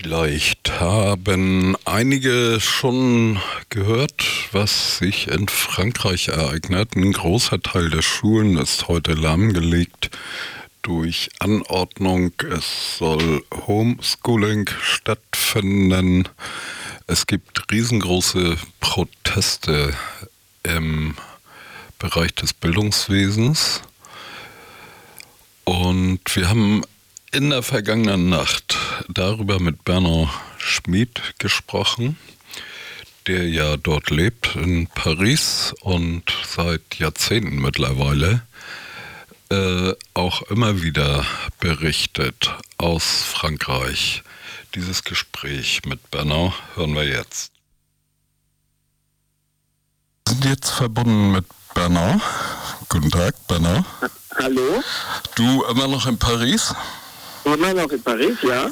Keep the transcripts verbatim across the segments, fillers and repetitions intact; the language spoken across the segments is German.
Vielleicht haben einige schon gehört, was sich in Frankreich ereignet. Ein großer Teil der Schulen ist heute lahmgelegt durch Anordnung. Es soll Homeschooling stattfinden. Es gibt riesengroße Proteste im Bereich des Bildungswesens. Und wir haben in der vergangenen Nacht darüber mit Bernard Schmid gesprochen, der ja dort lebt, in Paris und seit Jahrzehnten mittlerweile äh, auch immer wieder berichtet aus Frankreich. Dieses Gespräch mit Bernard hören wir jetzt. Wir sind jetzt verbunden mit Bernard. Guten Tag, Bernard. Hallo? Du immer noch in Paris? Immer noch in Paris, ja.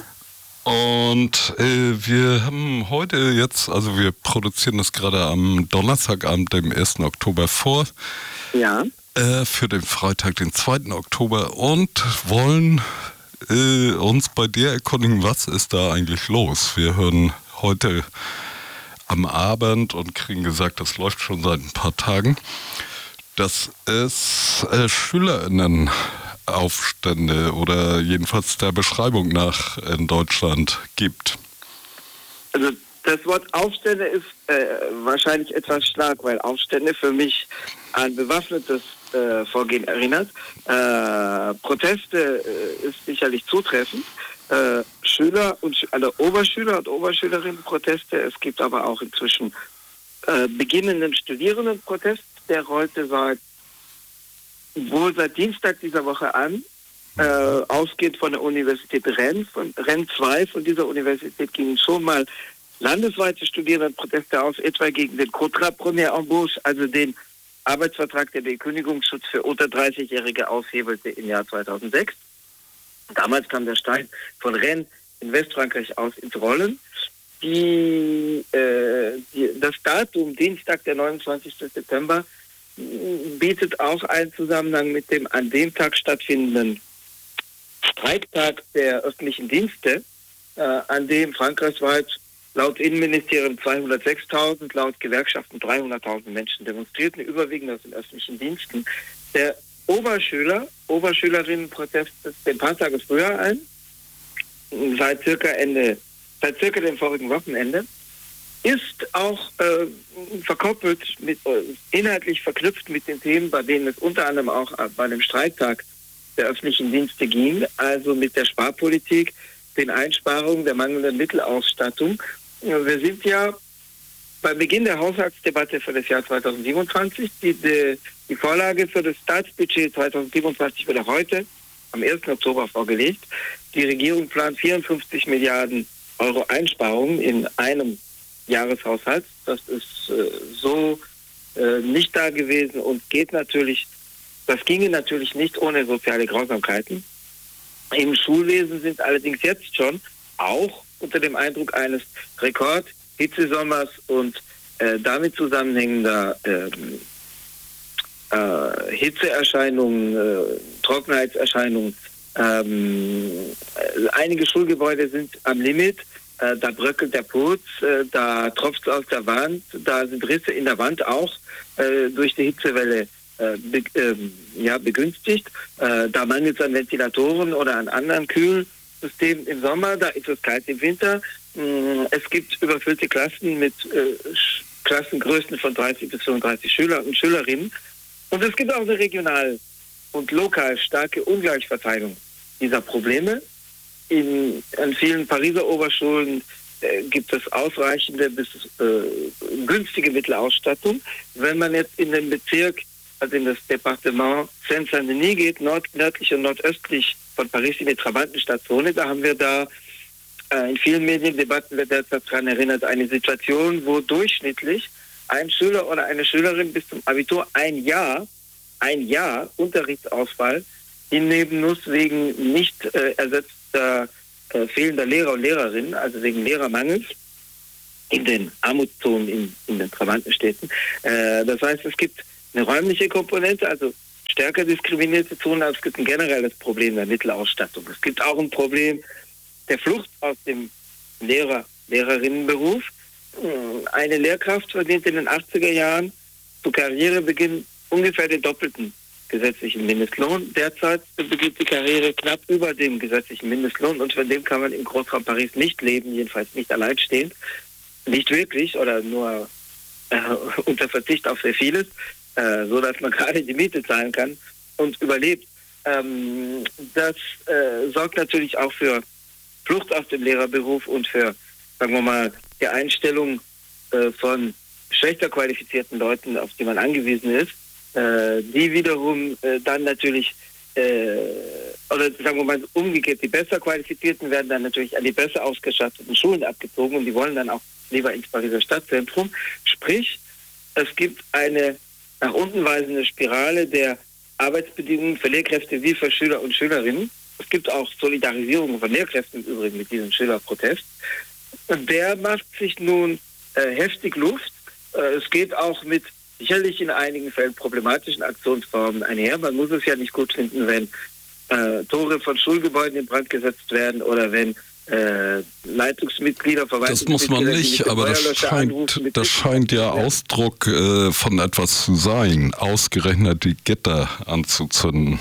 Und äh, wir haben heute jetzt, also wir produzieren das gerade am Donnerstagabend, dem ersten Oktober vor. Ja. Äh, für den Freitag, den zweiten Oktober und wollen äh, uns bei dir erkundigen, was ist da eigentlich los? Wir hören heute am Abend und kriegen gesagt, das läuft schon seit ein paar Tagen, dass es äh, SchülerInnen Aufstände oder jedenfalls der Beschreibung nach in Deutschland gibt. Also das Wort Aufstände ist äh, wahrscheinlich etwas stark, weil Aufstände für mich an bewaffnetes äh, Vorgehen erinnert. Äh, Proteste äh, ist sicherlich zutreffend. Äh, Schüler und also Oberschüler und Oberschülerinnen-Proteste. Es gibt aber auch inzwischen äh, beginnenden Studierendenprotest, der heute seit wohl seit Dienstag dieser Woche an, äh, ausgehend von der Universität Rennes, von Rennes zwei, von dieser Universität gingen schon mal landesweite Studierendenproteste aus, etwa gegen den Contrat Première Embauche, also den Arbeitsvertrag, der den Kündigungsschutz für unter dreißigjährige aushebelte im Jahr zweitausendsechs. Damals kam der Stein von Rennes in Westfrankreich aus ins Rollen. Die, äh, die, das Datum, Dienstag, der neunundzwanzigsten September, bietet auch einen Zusammenhang mit dem an dem Tag stattfindenden Streiktag der öffentlichen Dienste, äh, an dem frankreichweit laut Innenministerium zweihundertsechstausend, laut Gewerkschaften dreihunderttausend Menschen demonstrierten, überwiegend aus den öffentlichen Diensten. Der Oberschüler, Oberschülerinnenprotest ist ein paar Tage früher ein, seit circa Ende, seit circa dem vorigen Wochenende. Ist auch äh, verkoppelt, mit, äh, inhaltlich verknüpft mit den Themen, bei denen es unter anderem auch äh, bei dem Streiktag der öffentlichen Dienste ging, also mit der Sparpolitik, den Einsparungen, der mangelnden Mittelausstattung. Ja, wir sind ja bei Beginn der Haushaltsdebatte für das Jahr zweitausendsiebenundzwanzig. Die, die, die Vorlage für das Staatsbudget zweitausendsiebenundzwanzig wurde heute am ersten Oktober vorgelegt. Die Regierung plant vierundfünfzig Milliarden Euro Einsparungen in einem Jahreshaushalt. Das ist äh, so äh, nicht da gewesen und geht natürlich, das ginge natürlich nicht ohne soziale Grausamkeiten. Im Schulwesen sind allerdings jetzt schon auch unter dem Eindruck eines Rekord-Hitzesommers und äh, damit zusammenhängender äh, äh, Hitzeerscheinungen, äh, Trockenheitserscheinungen. Ähm, äh, einige Schulgebäude sind am Limit. Äh, da bröckelt der Putz, äh, da tropft es aus der Wand, da sind Risse in der Wand auch äh, durch die Hitzewelle äh, be, äh, ja, begünstigt. Äh, da mangelt es an Ventilatoren oder an anderen Kühlsystemen im Sommer, da ist es kalt im Winter. Äh, es gibt überfüllte Klassen mit äh, Klassengrößen von dreißig bis fünfunddreißig Schüler und Schülerinnen. Und es gibt auch eine regional und lokal starke Ungleichverteilung dieser Probleme. In, an vielen Pariser Oberschulen äh, gibt es ausreichende bis äh, günstige Mittelausstattung. Wenn man jetzt in den Bezirk, also in das Departement Seine-Saint-Denis geht, nord, nördlich und nordöstlich von Paris in die Trabantenstadtzone, da haben wir da äh, in vielen Mediendebatten wird derzeit daran erinnert, eine Situation, wo durchschnittlich ein Schüler oder eine Schülerin bis zum Abitur ein Jahr, ein Jahr Unterrichtsausfall hinnehmen muss wegen nicht äh, ersetzter äh, fehlender Lehrer und Lehrerinnen, also wegen Lehrermangels in den Armutszonen in, in den Trabantenstädten. Äh, das heißt, es gibt eine räumliche Komponente, also stärker diskriminierte Zonen, aber es gibt ein generelles Problem der Mittelausstattung. Es gibt auch ein Problem der Flucht aus dem Lehrer, Lehrerinnenberuf. Eine Lehrkraft verdient in den achtziger Jahren zu Karrierebeginn ungefähr den doppelten gesetzlichen Mindestlohn. Derzeit beginnt die Karriere knapp über dem gesetzlichen Mindestlohn und von dem kann man im Großraum Paris nicht leben, jedenfalls nicht alleinstehend. Nicht wirklich oder nur äh, unter Verzicht auf sehr vieles, äh, so dass man gerade die Miete zahlen kann und überlebt. Ähm, das äh, sorgt natürlich auch für Flucht aus dem Lehrerberuf und für, sagen wir mal, die Einstellung äh, von schlechter qualifizierten Leuten, auf die man angewiesen ist, äh, die wiederum äh, dann natürlich, äh, oder sagen wir mal umgekehrt, die besser qualifizierten werden dann natürlich an die besser ausgestatteten Schulen abgezogen und die wollen dann auch lieber ins Pariser Stadtzentrum. Sprich, es gibt eine nach unten weisende Spirale der Arbeitsbedingungen für Lehrkräfte wie für Schüler und Schülerinnen. Es gibt auch Solidarisierung von Lehrkräften im Übrigen mit diesem Schülerprotest. Und der macht sich nun äh, heftig Luft. Äh, es geht auch mit sicherlich in einigen Fällen problematischen Aktionsformen einher. Man muss es ja nicht gut finden, wenn äh, Tore von Schulgebäuden in Brand gesetzt werden oder wenn äh, Leitungsmitglieder, Das muss man nicht, aber das scheint, das scheint ja Ausdruck äh, von etwas zu sein, ausgerechnet die Gitter anzuzünden.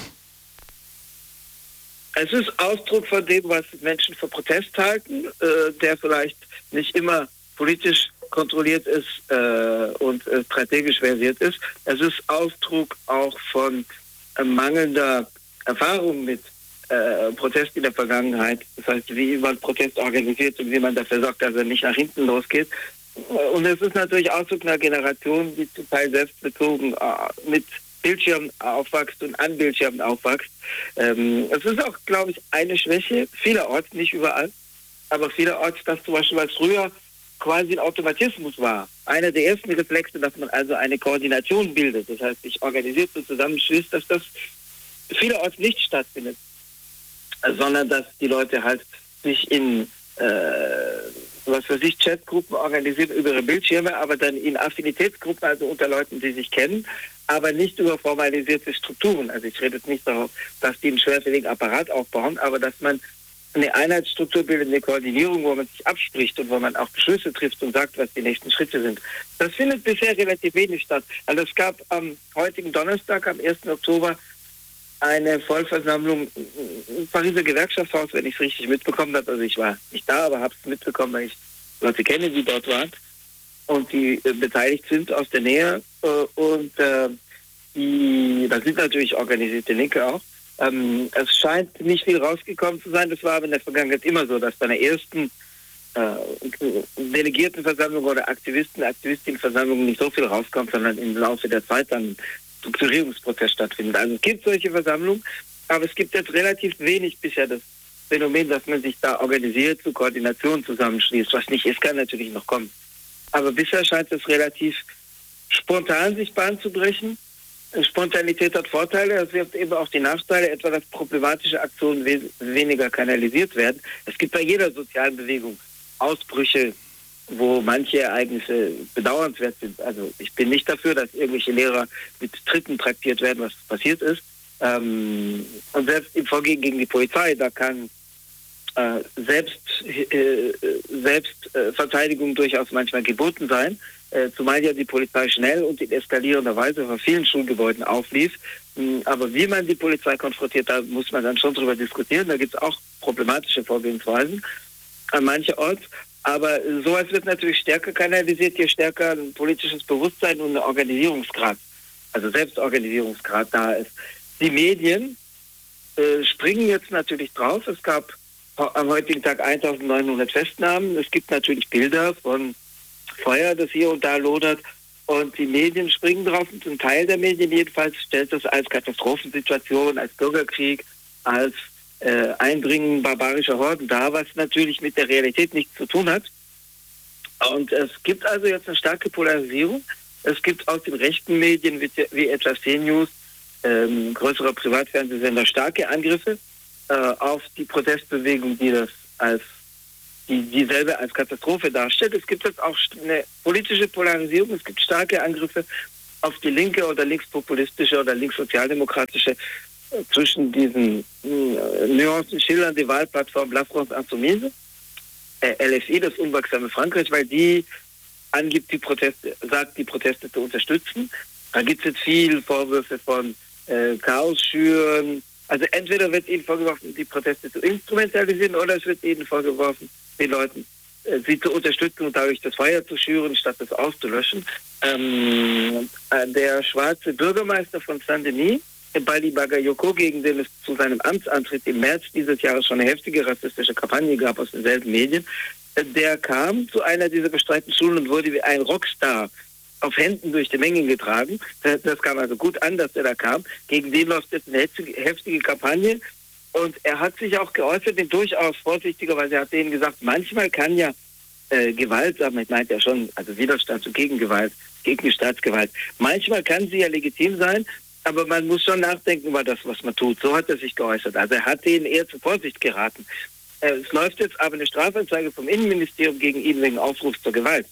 Es ist Ausdruck von dem, was Menschen für Protest halten, äh, der vielleicht nicht immer politisch kontrolliert ist äh, und äh, strategisch versiert ist. Es ist Ausdruck auch von äh, mangelnder Erfahrung mit äh, Protest in der Vergangenheit. Das heißt, wie man Protest organisiert und wie man dafür sorgt, dass er nicht nach hinten losgeht. Und es ist natürlich Ausdruck einer Generation, die zum Teil selbstbezogen äh, mit Bildschirmen aufwächst und an Bildschirmen aufwächst. Ähm, es ist auch, glaube ich, eine Schwäche, vielerorts, nicht überall, aber vielerorts, dass zum Beispiel, was früher quasi ein Automatismus war. Einer der ersten Reflexe, dass man also eine Koordination bildet, das heißt, sich organisiert und zusammenschließt, dass das vielerorts nicht stattfindet, sondern dass die Leute halt sich in äh, was für sich Chatgruppen organisieren über ihre Bildschirme, aber dann in Affinitätsgruppen, also unter Leuten, die sich kennen, aber nicht über formalisierte Strukturen. Also ich rede jetzt nicht darauf, dass die einen schwerfälligen Apparat aufbauen, aber dass man eine Einheitsstruktur bildet, eine Koordinierung, wo man sich abspricht und wo man auch Beschlüsse trifft und sagt, was die nächsten Schritte sind. Das findet bisher relativ wenig statt. Also es gab am heutigen Donnerstag, am ersten Oktober, eine Vollversammlung im Pariser Gewerkschaftshaus, wenn ich es richtig mitbekommen habe. Also ich war nicht da, aber habe es mitbekommen, weil ich Leute kenne, die dort waren und die äh, beteiligt sind aus der Nähe. Äh, und äh, die, da sind natürlich organisierte Linke auch. Ähm, es scheint nicht viel rausgekommen zu sein. Das war aber in der Vergangenheit immer so, dass bei einer ersten äh, Delegiertenversammlung oder Aktivisten, Aktivistinnenversammlung nicht so viel rauskommt, sondern im Laufe der Zeit dann Strukturierungsprozess stattfindet. Also es gibt solche Versammlungen, aber es gibt jetzt relativ wenig bisher das Phänomen, dass man sich da organisiert, zu Koordination zusammenschließt. Was nicht ist, kann natürlich noch kommen. Aber bisher scheint es relativ spontan sich Bahn zu brechen. Spontanität hat Vorteile, es wirft eben auch die Nachteile, etwa dass problematische Aktionen we- weniger kanalisiert werden. Es gibt bei jeder sozialen Bewegung Ausbrüche, wo manche Ereignisse bedauernswert sind. Also ich bin nicht dafür, dass irgendwelche Lehrer mit Tritten traktiert werden, was passiert ist. Ähm, und selbst im Vorgehen gegen die Polizei, da kann äh, selbst, äh, Selbstverteidigung durchaus manchmal geboten sein, äh, zumal ja die Polizei schnell und in eskalierender Weise vor vielen Schulgebäuden auflief. Aber wie man die Polizei konfrontiert, da muss man dann schon drüber diskutieren. Da gibt es auch problematische Vorgehensweisen an mancherorts. Aber sowas wird natürlich stärker kanalisiert, je stärker ein politisches Bewusstsein und ein Organisierungsgrad, also Selbstorganisierungsgrad da ist. Die Medien äh, springen jetzt natürlich drauf. Es gab am heutigen Tag eintausendneunhundert Festnahmen. Es gibt natürlich Bilder von Feuer, das hier und da lodert. Und die Medien springen drauf. Und ein Teil der Medien jedenfalls stellt das als Katastrophensituation, als Bürgerkrieg, als äh, Eindringen barbarischer Horden dar, was natürlich mit der Realität nichts zu tun hat. Und es gibt also jetzt eine starke Polarisierung. Es gibt aus den rechten Medien wie, wie etwa C-News, ähm, größerer Privatfernsehsender, starke Angriffe äh, auf die Protestbewegung, die das als die dieselbe als Katastrophe darstellt. Es gibt jetzt auch eine politische Polarisierung. Es gibt starke Angriffe auf die linke oder linkspopulistische oder linkssozialdemokratische äh, zwischen diesen äh, Nuancen schildernde Wahlplattform La France Insoumise äh, L F I, das unwachsame Frankreich, weil die angibt, die Proteste, sagt, die Proteste zu unterstützen. Da gibt es jetzt viel Vorwürfe von äh, Chaos schüren. Also entweder wird ihnen vorgeworfen, die Proteste zu instrumentalisieren, oder es wird ihnen vorgeworfen, den Leuten äh, sie zu unterstützen und dadurch das Feuer zu schüren, statt es auszulöschen. Ähm, äh, der schwarze Bürgermeister von Saint-Denis, Bali Bagayoko, gegen den es zu seinem Amtsantritt im März dieses Jahres schon eine heftige rassistische Kampagne gab aus denselben Medien, äh, der kam zu einer dieser bestreiteten Schulen und wurde wie ein Rockstar auf Händen durch die Mengen getragen. Das kam also gut an, dass er da kam. Gegen den läuft jetzt eine heftige Kampagne. Und er hat sich auch geäußert, den durchaus vorsichtiger, weil er hat denen gesagt, manchmal kann ja äh, Gewalt, damit meint er schon, also Widerstand zu Gegengewalt, gegen die Staatsgewalt, manchmal kann sie ja legitim sein, aber man muss schon nachdenken über das, was man tut. So hat er sich geäußert. Also er hat denen eher zur Vorsicht geraten. Äh, es läuft jetzt aber eine Strafanzeige vom Innenministerium gegen ihn wegen Aufrufs zur Gewalt.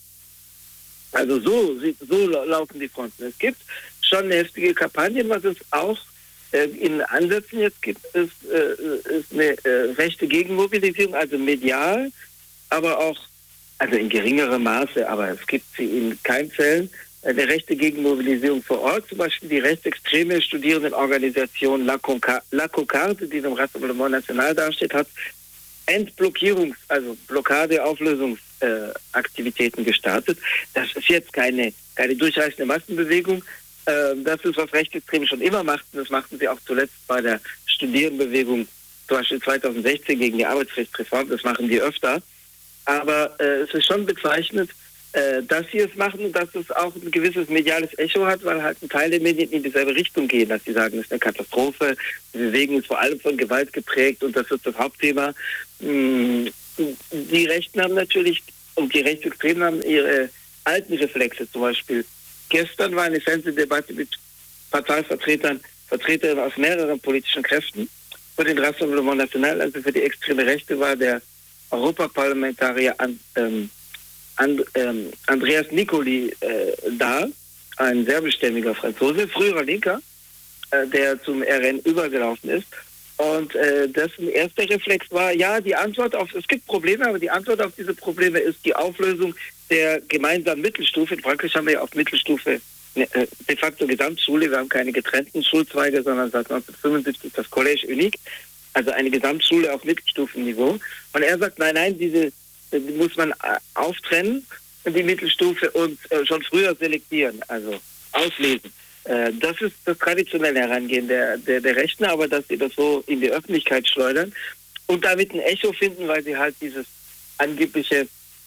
Also so, so laufen die Fronten. Es gibt schon heftige Kampagnen, was es auch äh, in Ansätzen jetzt gibt, ist, äh, ist eine äh, rechte Gegenmobilisierung, also medial, aber auch, also in geringerem Maße, aber es gibt sie in keinen Fällen, eine rechte Gegenmobilisierung vor Ort, zum Beispiel die rechtsextreme Studierendenorganisation La, Conca- La Cocarde, die im Rassemblement National dasteht, hat Entblockierungs-, also Blockade-, Auflösungsaktivitäten äh, gestartet. Das ist jetzt keine, keine durchreichende Massenbewegung. Äh, das ist, was Rechtsextreme schon immer machten. Das machten sie auch zuletzt bei der Studierendenbewegung, zum Beispiel zweitausendsechzehn gegen die Arbeitsrechtsreform. Das machen die öfter. Aber äh, es ist schon bezeichnend, äh, dass sie es machen und dass es auch ein gewisses mediales Echo hat, weil halt ein Teil der Medien in dieselbe Richtung gehen, dass sie sagen, es ist eine Katastrophe, die Bewegung ist vor allem von Gewalt geprägt und das ist das Hauptthema. Die Rechten haben natürlich und die Rechtsextremen haben ihre alten Reflexe. Zum Beispiel gestern war eine Fernsehdebatte mit Parteivertretern, Vertretern aus mehreren politischen Kräften. Für den Rassemblement National, also für die extreme Rechte, war der Europaparlamentarier an, ähm, And, ähm, Andreas Nicoli äh, da, ein serbischstämmiger Franzose, früherer Linker, äh, der zum R N übergelaufen ist. Und äh, dessen erster Reflex war, ja, die Antwort auf, es gibt Probleme, aber die Antwort auf diese Probleme ist die Auflösung der gemeinsamen Mittelstufe. In Frankreich haben wir ja auf Mittelstufe ne, de facto Gesamtschule. Wir haben keine getrennten Schulzweige, sondern seit neunzehnhundertfünfundsiebzig das Collège Unique, also eine Gesamtschule auf Mittelstufenniveau. Und er sagt, nein, nein, diese die muss man auftrennen, die Mittelstufe, und äh, schon früher selektieren, also auslesen. Äh, das ist das traditionelle Herangehen der, der, der Rechten, aber dass sie das so in die Öffentlichkeit schleudern und damit ein Echo finden, weil sie halt dieses angebliche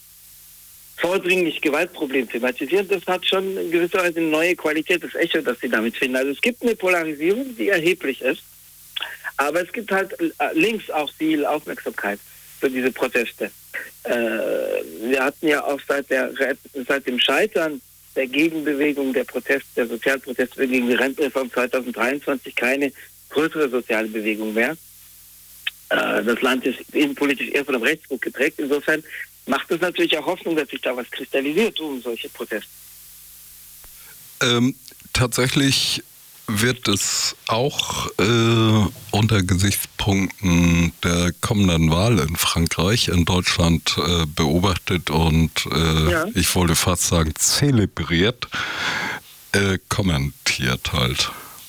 vordringlich Gewaltproblem thematisieren, das hat schon in gewisser Weise eine neue Qualität, das Echo, das sie damit finden. Also es gibt eine Polarisierung, die erheblich ist, aber es gibt halt links auch viel Aufmerksamkeit für diese Proteste. Äh, wir hatten ja auch seit, der, seit dem Scheitern der Gegenbewegung, der Protest, der Sozialproteste gegen die Rentenreform zweitausenddreiundzwanzig keine größere soziale Bewegung mehr. Äh, das Land ist innenpolitisch eher von einem Rechtsruck geprägt. Insofern macht es natürlich auch Hoffnung, dass sich da was kristallisiert um solche Proteste. Ähm, tatsächlich wird es auch äh, unter Gesichtspunkten der kommenden Wahl in Frankreich, in Deutschland äh, beobachtet und äh, ja. ich wollte fast sagen zelebriert, äh, kommentiert halt.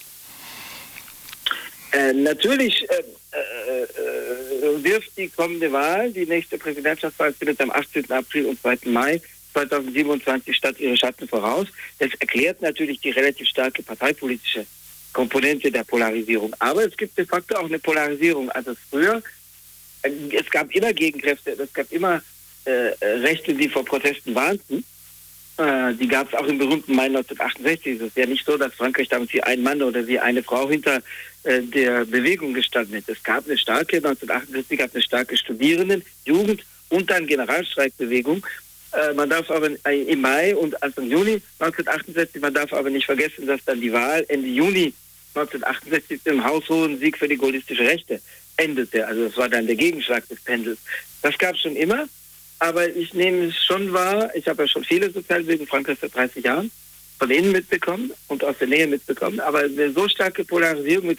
Äh, natürlich äh, äh, wirft die kommende Wahl, die nächste Präsidentschaftswahl findet am achtzehnten April und zweiten Mai zweitausendsiebenundzwanzig statt, ihre Schatten voraus. Das erklärt natürlich die relativ starke parteipolitische Komponente der Polarisierung. Aber es gibt de facto auch eine Polarisierung. Also früher, es gab immer Gegenkräfte, es gab immer äh, Rechte, die vor Protesten warnten. Äh, die gab es auch im berühmten Mai neunzehnhundertachtundsechzig. Es ist ja nicht so, dass Frankreich damals wie ein Mann oder wie eine Frau hinter äh, der Bewegung gestanden hat. Es gab eine starke, neunzehnhundertachtundsiebzig gab es eine starke Studierenden-, Jugend- und dann Generalstreikbewegung. Man darf aber im Mai und Anfang Juni neunzehnhundertachtundsechzig, man darf aber nicht vergessen, dass dann die Wahl Ende Juni neunzehnhundertachtundsiebzig im haushohen Sieg für die gaullistische Rechte endete. Also das war dann der Gegenschlag des Pendels. Das gab es schon immer, aber ich nehme es schon wahr, ich habe ja schon viele Sozialbewegungen in Frankreich seit dreißig Jahren von innen mitbekommen und aus der Nähe mitbekommen, aber eine so starke Polarisierung mit